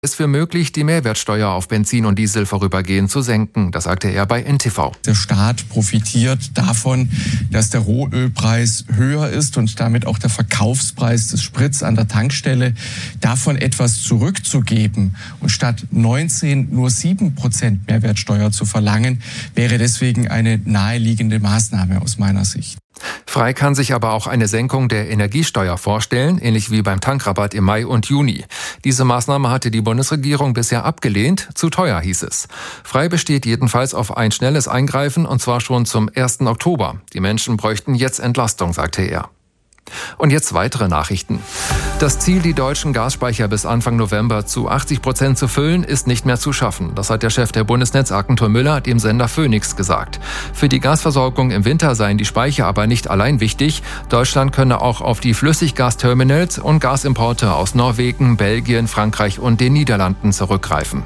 Es für möglich, die Mehrwertsteuer auf Benzin und Diesel vorübergehend zu senken. Das sagte er bei NTV. Der Staat profitiert davon, dass der Rohölpreis höher ist und damit auch der Verkaufspreis des Sprits an der Tankstelle, davon etwas zurückzugeben und statt 19 nur 7% Mehrwertsteuer zu verlangen, wäre deswegen eine naheliegende Maßnahme aus meiner Sicht. Frei kann sich aber auch eine Senkung der Energiesteuer vorstellen, ähnlich wie beim Tankrabatt im Mai und Juni. Diese Maßnahme hatte die Bundesregierung bisher abgelehnt, zu teuer hieß es. Frei besteht jedenfalls auf ein schnelles Eingreifen und zwar schon zum 1. Oktober. Die Menschen bräuchten jetzt Entlastung, sagte er. Und jetzt weitere Nachrichten. Das Ziel, die deutschen Gasspeicher bis Anfang November zu 80% zu füllen, ist nicht mehr zu schaffen. Das hat der Chef der Bundesnetzagentur Müller dem Sender Phoenix gesagt. Für die Gasversorgung im Winter seien die Speicher aber nicht allein wichtig. Deutschland könne auch auf die Flüssiggasterminals und Gasimporte aus Norwegen, Belgien, Frankreich und den Niederlanden zurückgreifen.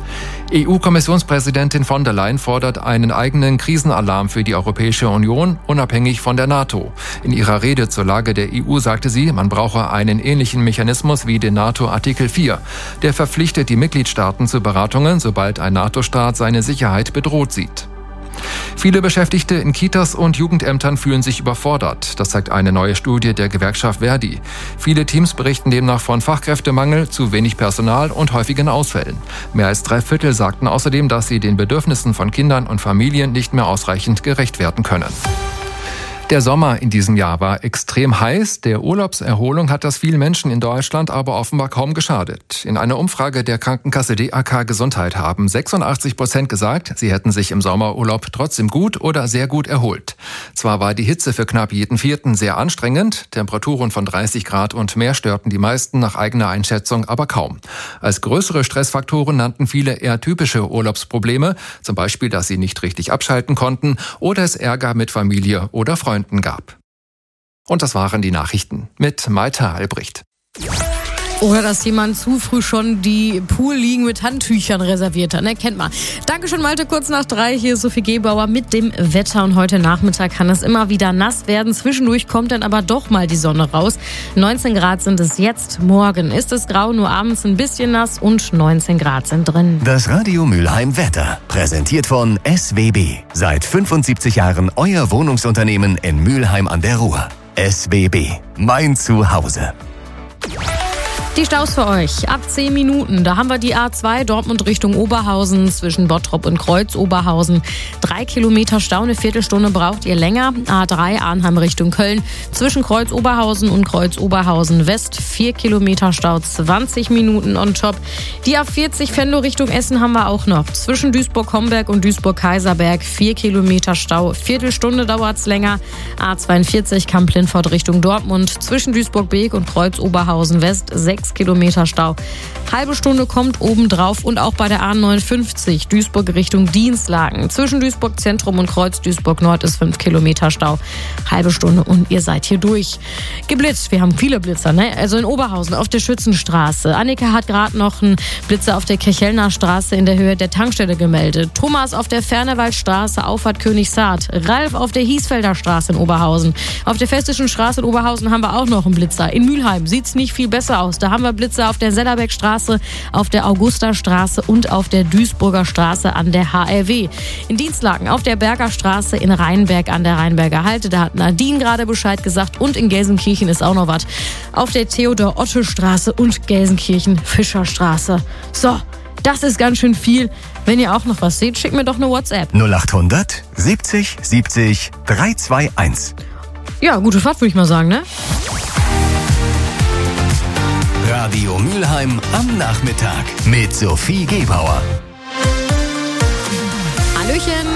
EU-Kommissionspräsidentin von der Leyen fordert einen eigenen Krisenalarm für die Europäische Union, unabhängig von der NATO. In ihrer Rede zur Lage der EU sagte sie, man brauche einen ähnlichen Mechanismus wie den NATO-Artikel 4. Der verpflichtet die Mitgliedstaaten zu Beratungen, sobald ein NATO-Staat seine Sicherheit bedroht sieht. Viele Beschäftigte in Kitas und Jugendämtern fühlen sich überfordert. Das zeigt eine neue Studie der Gewerkschaft Verdi. Viele Teams berichten demnach von Fachkräftemangel, zu wenig Personal und häufigen Ausfällen. Mehr als 3/4 sagten außerdem, dass sie den Bedürfnissen von Kindern und Familien nicht mehr ausreichend gerecht werden können. Der Sommer in diesem Jahr war extrem heiß. Der Urlaubserholung hat das vielen Menschen in Deutschland aber offenbar kaum geschadet. In einer Umfrage der Krankenkasse DAK Gesundheit haben 86% gesagt, sie hätten sich im Sommerurlaub trotzdem gut oder sehr gut erholt. Zwar war die Hitze für knapp jeden Vierten sehr anstrengend, Temperaturen von 30 Grad und mehr störten die meisten nach eigener Einschätzung aber kaum. Als größere Stressfaktoren nannten viele eher typische Urlaubsprobleme, zum Beispiel, dass sie nicht richtig abschalten konnten oder es Ärger mit Familie oder Freunden gab. Und das waren die Nachrichten mit Maita Albrecht. Oder dass jemand zu früh schon die Poolliegen mit Handtüchern reserviert hat, ne? Kennt man. Dankeschön, Malte, kurz nach 3. Hier ist Sophie Gebauer mit dem Wetter. Und heute Nachmittag kann es immer wieder nass werden. Zwischendurch kommt dann aber doch mal die Sonne raus. 19 Grad sind es jetzt. Morgen ist es grau, nur abends ein bisschen nass und 19 Grad sind drin. Das Radio Mülheim Wetter. Präsentiert von SWB. Seit 75 Jahren euer Wohnungsunternehmen in Mülheim an der Ruhr. SWB. Mein Zuhause. Die Staus für euch. Ab 10 Minuten. Da haben wir die A2 Dortmund Richtung Oberhausen zwischen Bottrop und Kreuz Oberhausen. 3 Kilometer Stau, eine Viertelstunde braucht ihr länger. A3 Arnheim Richtung Köln zwischen Kreuz Oberhausen und Kreuz Oberhausen West. 4 Kilometer Stau, 20 Minuten on top. Die A40 Venlo Richtung Essen haben wir auch noch. Zwischen Duisburg-Homberg und Duisburg-Kaiserberg 4 Kilometer Stau. Viertelstunde dauert's länger. A42 Kamp-Lindfort Richtung Dortmund zwischen Duisburg-Beek und Kreuz Oberhausen West 6 Kilometer Stau. Halbe Stunde kommt obendrauf und auch bei der A59 Duisburg Richtung Dienstlagen. Zwischen Duisburg Zentrum und Kreuz Duisburg Nord ist 5 Kilometer Stau. Halbe Stunde und ihr seid hier durch. Geblitzt, wir haben viele Blitzer, ne? Also in Oberhausen auf der Schützenstraße. Annika hat gerade noch einen Blitzer auf der Kirchelner Straße in der Höhe der Tankstelle gemeldet. Thomas auf der Fernewaldstraße Auffahrt Königshaard. Ralf auf der Hiesfelder Straße in Oberhausen. Auf der Festischen Straße in Oberhausen haben wir auch noch einen Blitzer. In Mülheim sieht's nicht viel besser aus. Da haben wir Blitzer auf der Sellerbeckstraße, auf der Augustastraße und auf der Duisburger Straße an der HRW. In Dienstlagen auf der Berger Straße in Rheinberg an der Rheinberger Halte. Da hat Nadine gerade Bescheid gesagt. Und in Gelsenkirchen ist auch noch was. Auf der Theodor-Otte-Straße und Gelsenkirchen-Fischerstraße. So, das ist ganz schön viel. Wenn ihr auch noch was seht, schickt mir doch eine WhatsApp. 0800 70 70 321. Ja, gute Fahrt, würde ich mal sagen, ne? Radio Mülheim am Nachmittag mit Sophie Gebauer. Hallöchen.